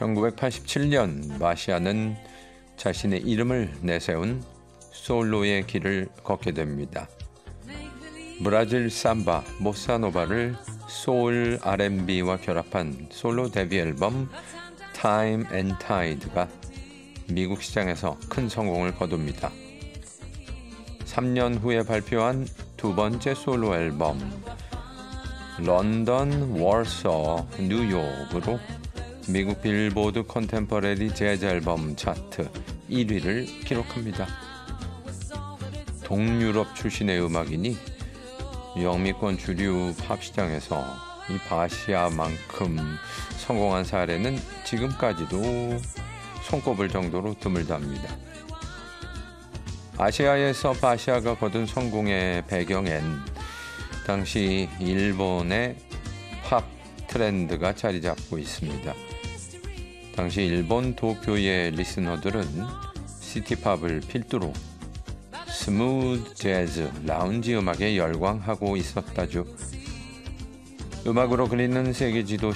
1987년 마시아는 자신의 이름을 내세운 솔로의 길을 걷게 됩니다. 브라질 삼바, 보사노바를 소울 R&B와 결합한 솔로 데뷔 앨범 Time and Tide가 미국 시장에서 큰 성공을 거둡니다. 3년 후에 발표한 두 번째 솔로 앨범 런던, 워서, 뉴욕으로 미국 빌보드 컨템퍼러리 재즈 앨범 차트 1위를 기록합니다. 동유럽 출신의 음악이니 영미권 주류 팝 시장에서 이 바시아만큼 성공한 사례는 지금까지도 손꼽을 정도로 드물답니다. 아시아에서 바시아가 거둔 성공의 배경엔 당시 일본의 팝 트렌드가 자리 잡고 있습니다. 당시 일본 도쿄의 리스너들은 시티팝을 필두로 스무드 재즈, 라운지 음악에 열광하고 있었다죠. 음악으로 그리는 세계 지도